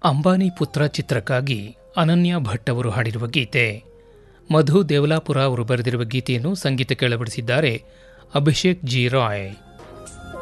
ಅಂಬಾನಿ ಪುತ್ರ ಚಿತ್ರಕ್ಕಾಗಿ ಅನನ್ಯ ಭಟ್ ಅವರು ಹಾಡಿರುವ ಗೀತೆ. ಮಧು ದೇವಲಾಪುರ ಅವರು ಬರೆದಿರುವ ಗೀತೆಯನ್ನು ಸಂಗೀತಕ್ಕೆ ಅಳವಡಿಸಿದ್ದಾರೆ ಅಭಿಷೇಕ್ ಜಿ ರಾಯ್.